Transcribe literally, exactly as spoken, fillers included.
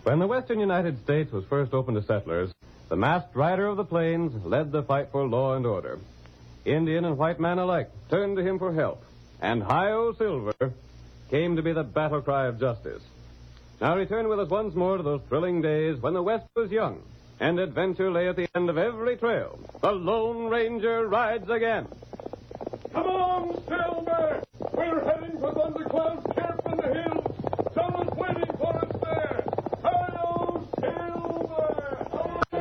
When the western United States was first opened to settlers, the masked rider of the plains led the fight for law and order. Indian and white man alike turned to him for help, and Hi-O Silver came to be the battle cry of justice. Now return with us once more to those thrilling days when the West was young, and adventure lay at the end of every trail. The Lone Ranger rides again. Come on, Silver!